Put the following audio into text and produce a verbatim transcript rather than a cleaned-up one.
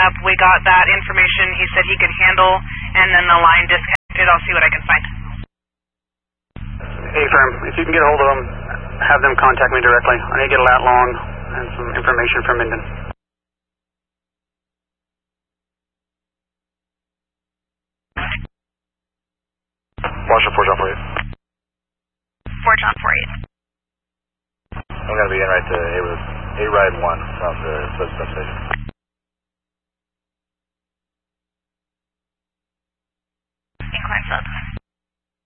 up. We got that information he said he could handle, and then the line disconnected. I'll see what I can find. Hey, firm, if you can get a hold of them, have them contact me directly. I need to get a lat long and some information from Minden. Watch four John forty-eight. four John forty-eight. I'm going to be in right to A-Ride one from the substation.